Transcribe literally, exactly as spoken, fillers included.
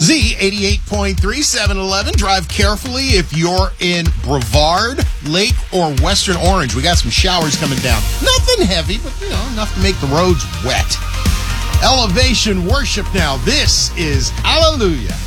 Z eighty-eight point three, seven eleven. Drive carefully if you're in Brevard, Lake, or Western Orange. We got some showers coming down. Nothing heavy, but, you know, enough to make the roads wet. Elevation worship now. This is Hallelujah.